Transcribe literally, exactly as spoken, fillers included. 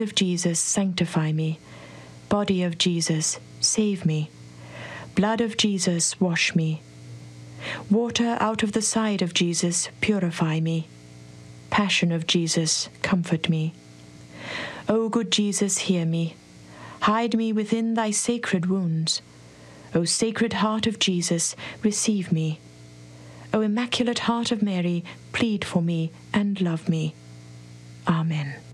of Jesus, sanctify me. Body of Jesus, save me. Blood of Jesus, wash me. Water out of the side of Jesus, purify me. Passion of Jesus, comfort me. O good Jesus, hear me. Hide me within thy sacred wounds. O Sacred Heart of Jesus, receive me. O Immaculate Heart of Mary, plead for me and love me. Amen.